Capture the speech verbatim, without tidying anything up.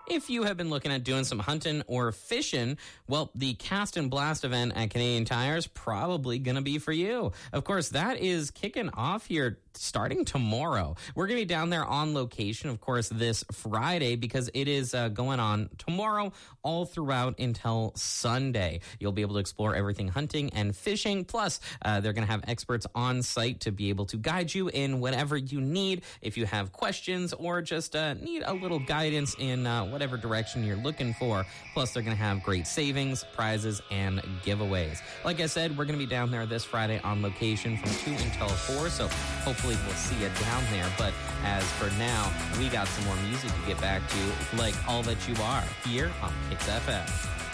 If you have been looking at doing some hunting or fishing, well, the Cast and Blast event at Canadian Tire is probably going to be for you. Of course, that is kicking off here starting tomorrow. We're going to be down there on location, of course, this Friday because it is uh, going on tomorrow all throughout until Sunday. You'll be able to explore everything hunting and fishing. Plus, uh, they're going to have experts on site to be able to guide you in whatever you need. If you have questions or just uh, need a little guidance in uh, whatever direction you're looking for. Plus, they're going to have great savings, prizes, and giveaways. Like I said, we're going to be down there this Friday on location from two until four, so hopefully we'll see you down there. But as for now, we got some more music to get back to, like All That You Are, here on Kicks F M.